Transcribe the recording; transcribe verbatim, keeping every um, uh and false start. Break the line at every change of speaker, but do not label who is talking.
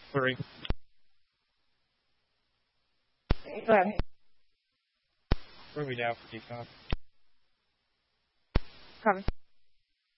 Three.
Go ahead.
Where are we now for decon?
Copy.